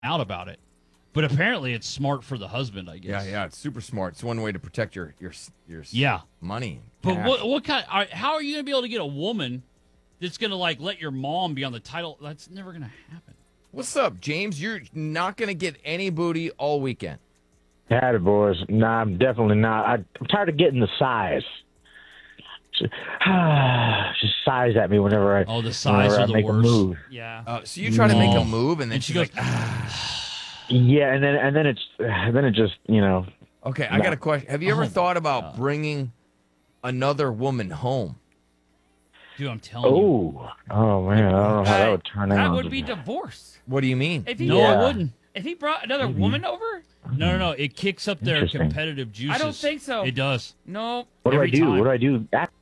out about it. But apparently, it's smart for the husband, I guess. Yeah, it's super smart. It's one way to protect your Yeah. money. But cash. what kind? How are you gonna be able to get a woman that's gonna like let your mom be on the title? That's never gonna happen. What's up, James? You're not gonna get any booty all weekend. Howdy, boys. Nah, I'm definitely not. I'm tired of getting the size. Just sighs at me whenever I The size whenever are I the make worst. a move. Yeah. So you try to make Oh. a move, and then And she she's goes, like, Yeah, and then it just okay, I got a question. Have you ever thought about bringing another woman home? dude, I'm telling you. Oh man, I don't know how that would turn out. That would be divorce. What do you mean? If he, No, Yeah. it wouldn't. if he brought another woman over, No. It kicks up their Interesting. competitive juices. I don't think so. It does. no. What do I every do? time. What do I do?